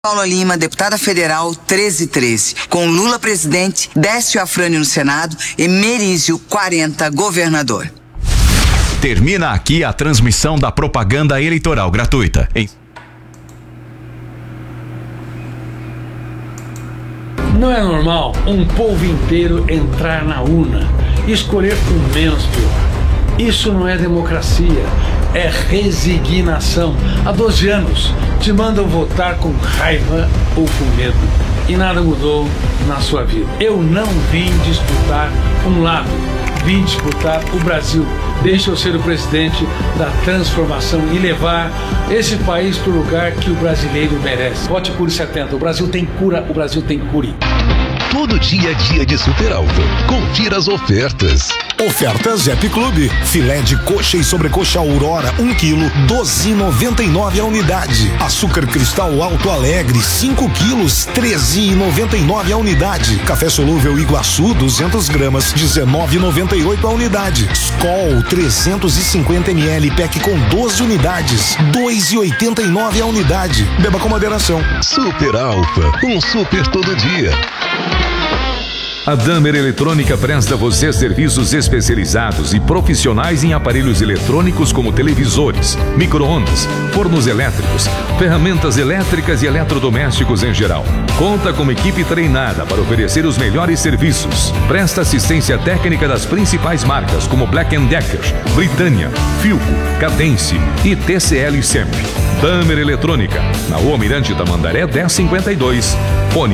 Paula Lima, deputada federal 1313. Com Lula presidente, Décio Afrânio no Senado e Merizio 40 governador. Termina aqui a transmissão da propaganda eleitoral gratuita. Não é normal um povo inteiro entrar na urna e escolher o menos pior. Isso não é democracia, é resignação. Há 12 anos te mandam votar com raiva ou com medo e nada mudou na sua vida. Eu não vim disputar um lado, vim disputar o Brasil. Deixa eu ser o presidente da transformação e levar esse país para o lugar que o brasileiro merece. Vote Cure 70. O Brasil tem cura, o Brasil tem cure. Todo dia é dia de Super Alto. Confira as ofertas. Ofertas Zep Clube. Filé de coxa e sobrecoxa Aurora, 1 kg, 12,99 a unidade. Açúcar Cristal Alto Alegre, 5 quilos, 13,99 a unidade. Café solúvel Iguaçu, 200 gramas, 19,98 a unidade. Skol, 350 ml, pack com 12 unidades, 2,89 a unidade. Beba com moderação. Super Alfa, um super todo dia. A Damer Eletrônica presta a você serviços especializados e profissionais em aparelhos eletrônicos como televisores, micro-ondas, fornos elétricos, ferramentas elétricas e eletrodomésticos em geral. Conta com uma equipe treinada para oferecer os melhores serviços. Presta assistência técnica das principais marcas como Black & Decker, Britânia, Philco, Cadence e TCL sempre. Damer Eletrônica, na Rua Almirante Tamandaré 1052. Fone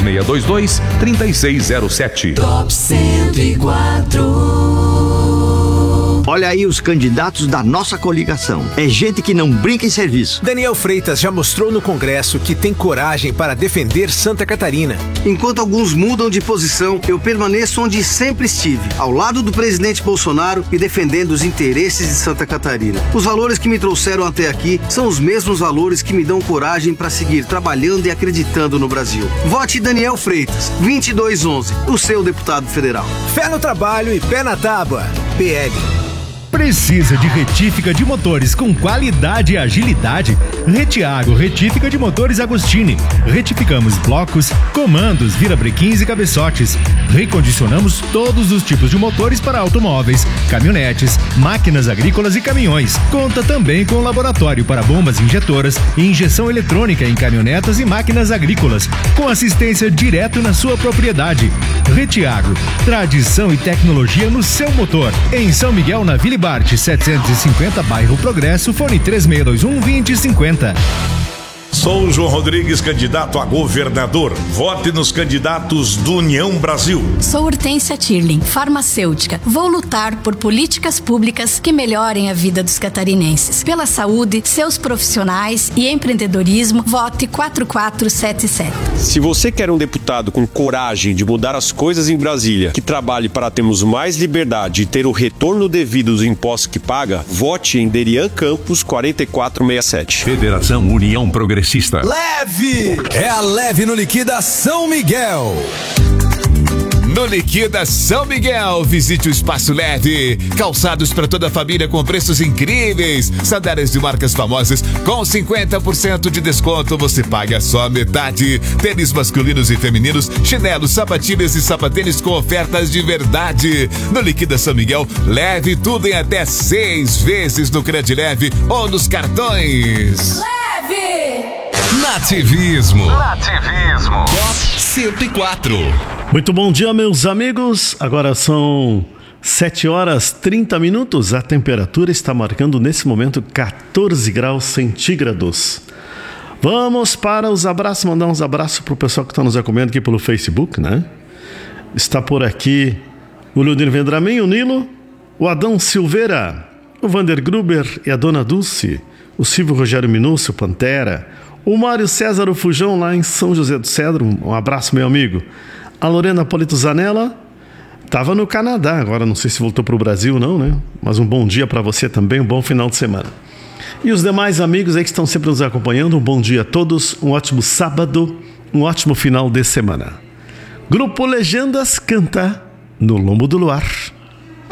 3622-3607. Top 104. Olha aí os candidatos da nossa coligação. É gente que não brinca em serviço. Daniel Freitas já mostrou no Congresso que tem coragem para defender Santa Catarina. Enquanto alguns mudam de posição, eu permaneço onde sempre estive, ao lado do presidente Bolsonaro e defendendo os interesses de Santa Catarina. Os valores que me trouxeram até aqui são os mesmos valores que me dão coragem para seguir trabalhando e acreditando no Brasil. Vote Daniel Freitas, 2211, o seu deputado federal. Fé no trabalho e pé na tábua. PL. Precisa de retífica de motores com qualidade e agilidade? Retiago Retífica de Motores Agostini. Retificamos blocos, comandos, virabrequins e cabeçotes. Recondicionamos todos os tipos de motores para automóveis, caminhonetes, máquinas agrícolas e caminhões. Conta também com laboratório para bombas injetoras e injeção eletrônica em caminhonetas e máquinas agrícolas, com assistência direto na sua propriedade. Retiago, tradição e tecnologia no seu motor. Em São Miguel, na Vila Bart 750, bairro Progresso, fone 3621-2050. Sou João Rodrigues, candidato a governador. Vote nos candidatos do União Brasil. Sou Hortência Tirling, farmacêutica. Vou lutar por políticas públicas que melhorem a vida dos catarinenses. Pela saúde, seus profissionais e empreendedorismo, vote 4477. Se você quer um deputado com coragem de mudar as coisas em Brasília, que trabalhe para termos mais liberdade e ter o retorno devido dos impostos que paga, vote em Derian Campos 4467. Federação União Progressista. Leve! É a Leve no Liquida São Miguel. No Liquida São Miguel, visite o Espaço Leve. Calçados para toda a família com preços incríveis. Sandálias de marcas famosas com 50% de desconto. Você paga só a metade. Tênis masculinos e femininos, chinelos, sapatilhas e sapatênis com ofertas de verdade. No Liquida São Miguel, leve tudo em até 6 vezes no Credileve ou nos cartões. Leve! Nativismo. Top 104. Muito bom dia, meus amigos. Agora são 7 horas 30 minutos. A temperatura está marcando nesse momento 14 graus centígrados. Vamos para os abraços, mandar uns abraços para o pessoal que está nos acompanhando aqui pelo Facebook, né? Está por aqui o Leonir Vendramin, o Nilo, o Adão Silveira, o Vander Gruber e a Dona Dulce, o Silvio Rogério Minúcio, Pantera, o Mário César o Fujão lá em São José do Cedro, um abraço, meu amigo. A Lorena Polito Zanella estava no Canadá, agora não sei se voltou para o Brasil não, né? Mas um bom dia para você também, um bom final de semana. E os demais amigos aí que estão sempre nos acompanhando, um bom dia a todos, um ótimo sábado, um ótimo final de semana. Grupo Legendas canta No Lombo do Luar.